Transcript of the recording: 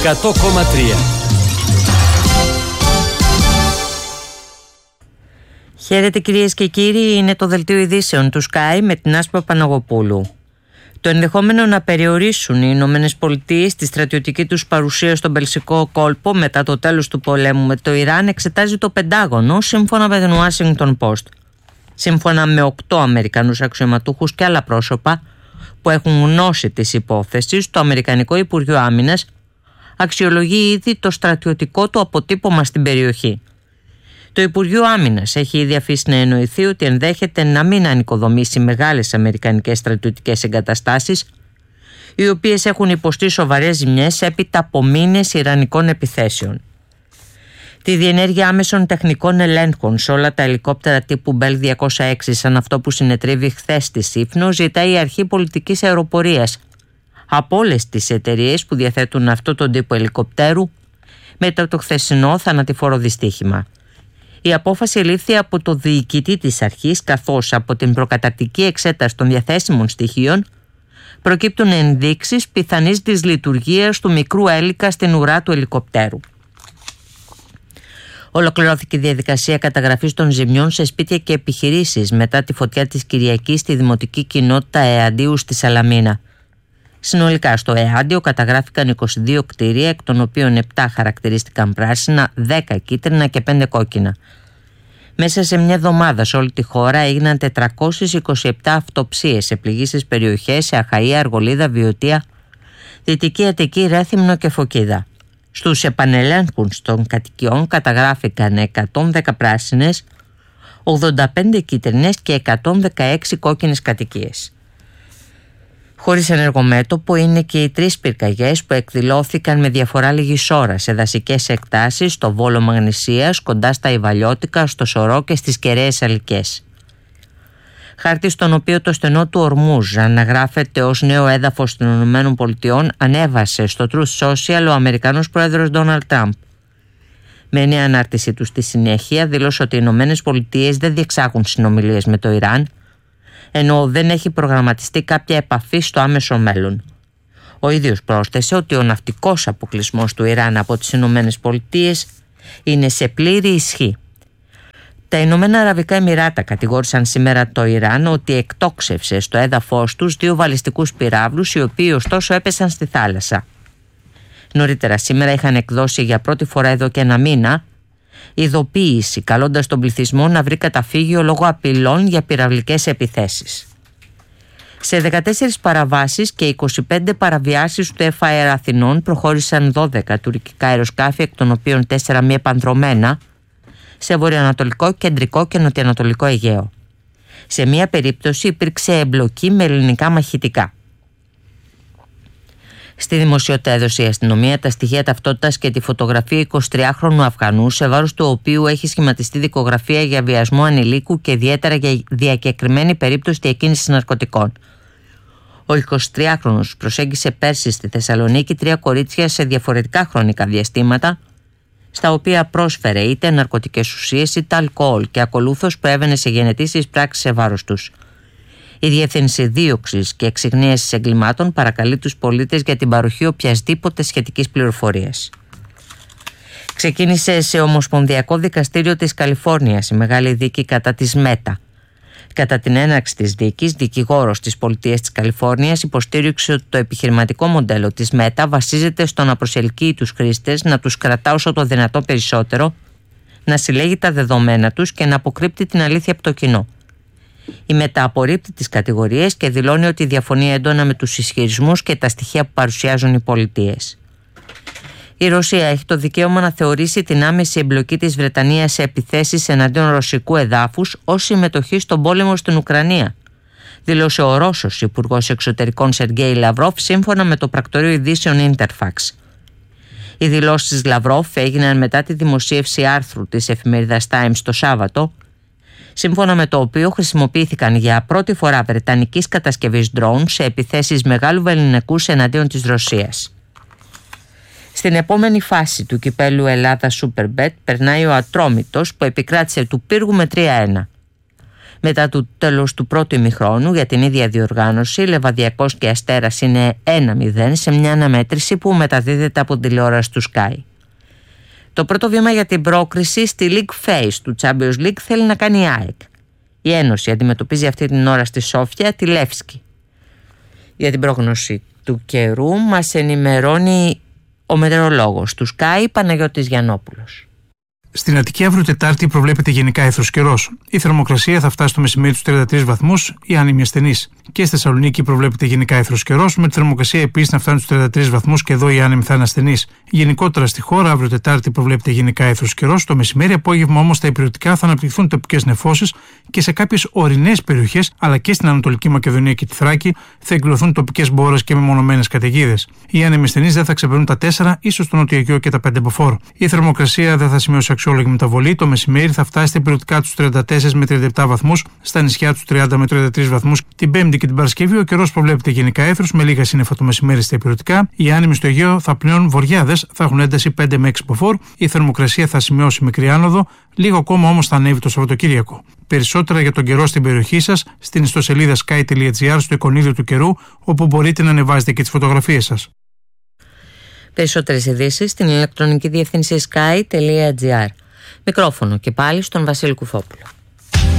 100,3. Χαίρετε κυρίες και κύριοι, είναι το δελτίο ειδήσεων του Sky με την Άσπα Παναγοπούλου. Το ενδεχόμενο να περιορίσουν οι Ηνωμένες Πολιτείες τη στρατιωτική τους παρουσία στον Περσικό κόλπο μετά το τέλος του πολέμου με το Ιράν εξετάζει το Πεντάγωνο, σύμφωνα με την Washington Post. Σύμφωνα με 8 Αμερικανούς αξιωματούχους και άλλα πρόσωπα που έχουν γνώση της υπόθεσης, το Αμερικανικό Υπουργείο Άμυνας αξιολογεί ήδη το στρατιωτικό του αποτύπωμα στην περιοχή. Το Υπουργείο Άμυνας έχει ήδη αφήσει να εννοηθεί ότι ενδέχεται να μην ανοικοδομήσει μεγάλες αμερικανικές στρατιωτικές εγκαταστάσεις, οι οποίες έχουν υποστεί σοβαρές ζημιές έπειτα από μήνες ιρανικών επιθέσεων. Τη διενέργεια άμεσων τεχνικών ελέγχων σε όλα τα ελικόπτερα τύπου Bell 206, σαν αυτό που συνετρίβει χθες στη Σύφνο, ζητάει η Αρχή Πολιτικής Αεροπορίας από όλες τις εταιρείες που διαθέτουν αυτό τον τύπο ελικοπτέρου μετά το χθεσινό θανατηφόρο δυστύχημα. Η απόφαση λήφθη από το διοικητή της αρχής, καθώς από την προκαταρκτική εξέταση των διαθέσιμων στοιχείων προκύπτουν ενδείξεις πιθανής δυσλειτουργίας του μικρού έλικα στην ουρά του ελικοπτέρου. Ολοκληρώθηκε η διαδικασία καταγραφής των ζημιών σε σπίτια και επιχειρήσεις μετά τη φωτιά της Κυριακής στη δημοτική κοινότητα Εαντίου στη Σαλαμίνα. Συνολικά στο Εάντιο καταγράφηκαν 22 κτίρια, εκ των οποίων 7 χαρακτηρίστηκαν πράσινα, 10 κίτρινα και 5 κόκκινα. Μέσα σε μια εβδομάδα σε όλη τη χώρα έγιναν 427 αυτοψίες σε πληγήσεις περιοχές σε Αχαΐα, Αργολίδα, Βιωτία, Δυτική Αττική, Ρέθυμνο και Φωκίδα. Στους επανελέγχους των κατοικιών καταγράφηκαν 110 πράσινες, 85 κίτρινες και 116 κόκκινες κατοικίες. Χωρίς ενεργομέτωπο είναι και οι 3 πυρκαγιές που εκδηλώθηκαν με διαφορά λίγης ώρας σε δασικές εκτάσεις στο Βόλο Μαγνησίας, κοντά στα Ιβαλιώτικα, στο Σωρό και στις Κεραίες Αλικές. Χάρτη στον οποίο το στενό του Ορμούζ αναγράφεται ως νέο έδαφος των ΗΠΑ ανέβασε στο Truth Social ο Αμερικανός πρόεδρος Ντόναλντ Τραμπ. Με νέα ανάρτησή του στη συνέχεια δήλωσε ότι οι ΗΠΑ δεν διεξάγουν συνομιλίες με το Ιράν, ενώ δεν έχει προγραμματιστεί κάποια επαφή στο άμεσο μέλλον. Ο ίδιος πρόσθεσε ότι ο ναυτικός αποκλεισμός του Ιράν από τις ΗΠΑ είναι σε πλήρη ισχύ. Τα Ηνωμένα Αραβικά Εμιράτα κατηγόρησαν σήμερα το Ιράν ότι εκτόξευσε στο έδαφος τους 2 βαλιστικούς πυράβλους, οι οποίοι ωστόσο έπεσαν στη θάλασσα. Νωρίτερα σήμερα είχαν εκδώσει για πρώτη φορά εδώ και ένα μήνα ειδοποίηση, καλώντας τον πληθυσμό να βρει καταφύγιο λόγω απειλών για πυραυλικές επιθέσεις. Σε 14 παραβάσεις και 25 παραβιάσεις του FAR Αθηνών προχώρησαν 12 τουρκικά αεροσκάφη, εκ των οποίων 4 μη επανδρωμένα, σε βορειοανατολικό, κεντρικό και νοτιοανατολικό Αιγαίο. Σε μία περίπτωση υπήρξε εμπλοκή με ελληνικά μαχητικά. Στη δημοσιότητα έδωσε η αστυνομία τα στοιχεία ταυτότητας και τη φωτογραφία 23χρονου Αφγανού, σε βάρος του οποίου έχει σχηματιστεί δικογραφία για βιασμό ανηλίκου και ιδιαίτερα για διακεκριμένη περίπτωση διακίνησης ναρκωτικών. Ο 23χρονος προσέγγισε πέρσι στη Θεσσαλονίκη 3 κορίτσια σε διαφορετικά χρονικά διαστήματα, στα οποία πρόσφερε είτε ναρκωτικές ουσίες είτε αλκοόλ και ακολούθως προέβαινε σε γενετήσεις πράξεις σε βάρος τους. Η Διεύθυνση Δίωξης και Εξυγνίασης Εγκλημάτων παρακαλεί τους πολίτες για την παροχή οποιασδήποτε σχετικής πληροφορίας. Ξεκίνησε σε Ομοσπονδιακό Δικαστήριο της Καλιφόρνιας η μεγάλη δίκη κατά της Μέτα. Κατά την έναρξη της δίκης, δικηγόρος της πολιτείας της Καλιφόρνιας υποστήριξε ότι το επιχειρηματικό μοντέλο της Μέτα βασίζεται στο να προσελκύει τους χρήστες, να τους κρατά όσο το δυνατό περισσότερο, να συλλέγει τα δεδομένα τους και να αποκρύπτει την αλήθεια από το κοινό. Η Μέτα απορρίπτει τις κατηγορίες και δηλώνει ότι διαφωνεί έντονα με τους ισχυρισμούς και τα στοιχεία που παρουσιάζουν οι πολιτείες. Η Ρωσία έχει το δικαίωμα να θεωρήσει την άμεση εμπλοκή της Βρετανίας σε επιθέσεις εναντίον ρωσικού εδάφους ως συμμετοχή στον πόλεμο στην Ουκρανία, δήλωσε ο Ρώσος Υπουργός Εξωτερικών Σεργέη Λαυρόφ σύμφωνα με το πρακτορείο ειδήσεων Interfax. Οι δηλώσεις Λαυρόφ έγιναν μετά τη δημοσίευση άρθρου της εφημερίδας Times το Σάββατο, σύμφωνα με το οποίο χρησιμοποιήθηκαν για πρώτη φορά βρετανικής κατασκευής drone σε επιθέσεις μεγάλου βεληνικούς εναντίον της Ρωσίας. Στην επόμενη φάση του κυπέλου Ελλάδα Superbet περνάει ο Ατρόμητος που επικράτησε του Πύργου με 3-1. Μετά το τέλος του πρώτου ημιχρόνου για την ίδια διοργάνωση, Λεβαδιακός και Αστέρας είναι 1-0 σε μια αναμέτρηση που μεταδίδεται από την τηλεόραση του Sky. Το πρώτο βήμα για την πρόκριση στη League Phase του Champions League θέλει να κάνει η ΑΕΚ. Η Ένωση αντιμετωπίζει αυτή την ώρα στη Σόφια τη Λεύσκη. Για την πρόγνωση του καιρού μας ενημερώνει ο μετεωρολόγος του Sky, Παναγιώτης Γιαννόπουλος. Στην Αττική αύριο Τετάρτη προβλέπεται γενικά εύθρος καιρός. Η θερμοκρασία θα φτάσει στο μεσημέρι στους 33 βαθμούς, οι άνεμοι ασθενείς. Και στη Θεσσαλονίκη προβλέπεται γενικά εύθρος καιρός, με τη θερμοκρασία επίσης να φτάνει στους 33 βαθμούς και εδώ οι άνεμοι θα είναι ασθενείς. Γενικότερα στη χώρα, αύριο Τετάρτη προβλέπεται γενικά εύθρος καιρός. Το μεσημέρι, απόγευμα όμως στα ηπειρωτικά θα αναπτυχθούν τοπικές νεφώσεις και σε κάποιες ορεινές περιοχές, αλλά και στην Ανατολική Μακεδονία και τη Θράκη, θα εκδηλωθούν τοπικές μπόρες και μεμονωμένες καταιγίδες. Οι άνεμοι ασθενείς δεν θα ξεπερνούν τα 4, ίσως το Νότιο Αιγαίο και τα 5 μποφόρ. Η θερμοκρασία δεν θα σημειώσει αξιόλογη μεταβολή. Το μεσημέρι θα φτάσει στα ηπειρωτικά τους 34 με 37 βαθμούς, στα νησιά τους 30 με 33 βαθμούς. Την Πέμπτη και την Παρασκευή ο καιρός προβλέπεται γενικά εύθρος με λίγα σύννεφα το μεσημέρι στα ηπειρωτικά. Οι άνεμοι στο Αιγαίο θα πλέον βορειάδες, θα έχουν ένταση 5 με 6 μποφόρ. Η θερμοκρασία θα σημειώσει μικρή άνοδο, λίγο ακόμα όμως θα ανέβει το Σαββατοκύριακο. Περισσότερα για τον καιρό στην περιοχή σας στην ιστοσελίδα sky.gr στο εικονίδιο του καιρού, όπου μπορείτε να ανεβάζετε και τις φωτογραφίες σας. Περισσότερες ειδήσεις στην ηλεκτρονική διεύθυνση sky.gr. Μικρόφωνο και πάλι στον Βασίλη Κουφόπουλο.